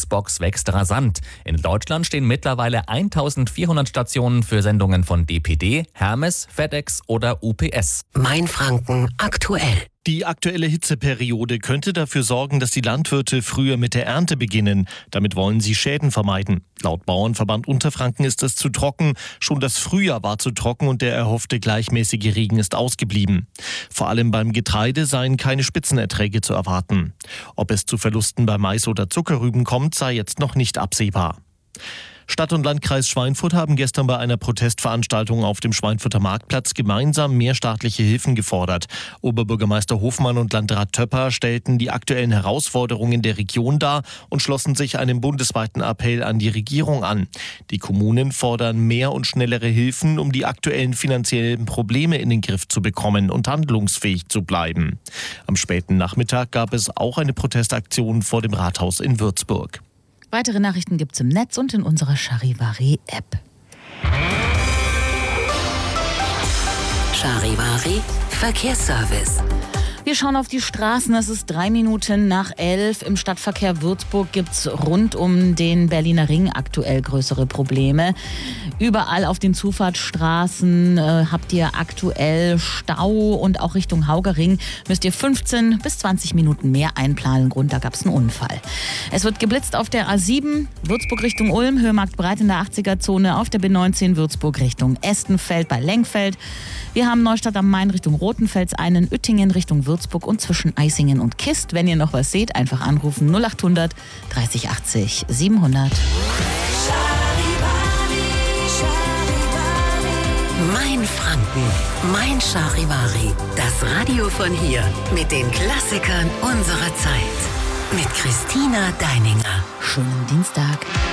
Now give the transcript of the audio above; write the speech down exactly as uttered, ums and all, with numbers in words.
Fritzbox wächst rasant. In Deutschland stehen mittlerweile eintausendvierhundert Stationen für Sendungen von D P D, Hermes, FedEx oder U P S. Mainfranken aktuell. Die aktuelle Hitzeperiode könnte dafür sorgen, dass die Landwirte früher mit der Ernte beginnen. Damit wollen sie Schäden vermeiden. Laut Bauernverband Unterfranken ist es zu trocken. Schon das Frühjahr war zu trocken und der erhoffte gleichmäßige Regen ist ausgeblieben. Vor allem beim Getreide seien keine Spitzenerträge zu erwarten. Ob es zu Verlusten bei Mais oder Zuckerrüben kommt, sei jetzt noch nicht absehbar. Stadt und Landkreis Schweinfurt haben gestern bei einer Protestveranstaltung auf dem Schweinfurter Marktplatz gemeinsam mehr staatliche Hilfen gefordert. Oberbürgermeister Hofmann und Landrat Töpper stellten die aktuellen Herausforderungen der Region dar und schlossen sich einem bundesweiten Appell an die Regierung an. Die Kommunen fordern mehr und schnellere Hilfen, um die aktuellen finanziellen Probleme in den Griff zu bekommen und handlungsfähig zu bleiben. Am späten Nachmittag gab es auch eine Protestaktion vor dem Rathaus in Würzburg. Weitere Nachrichten gibt's im Netz und in unserer Charivari-App. Charivari Verkehrsservice. Wir schauen auf die Straßen. Es ist drei Minuten nach elf. Im Stadtverkehr Würzburg gibt es rund um den Berliner Ring aktuell größere Probleme. Überall auf den Zufahrtsstraßen äh, habt ihr aktuell Stau und auch Richtung Haugering müsst ihr fünfzehn bis zwanzig Minuten mehr einplanen. Grund, da gab es einen Unfall. Es wird geblitzt auf der A sieben, Würzburg Richtung Ulm, Höhemarkt Breit in der achtziger-Zone, auf der B neunzehn Würzburg Richtung Estenfeld bei Lengfeld. Wir haben Neustadt am Main Richtung Rotenfels einen, Uettingen Richtung Würzburg und zwischen Eisingen und Kist. Wenn ihr noch was seht, einfach anrufen null acht hundert dreißig achtzig siebenhundert. Mainfranken, Mein Charivari. Das Radio von hier mit den Klassikern unserer Zeit. Mit Christina Deininger. Schönen Dienstag.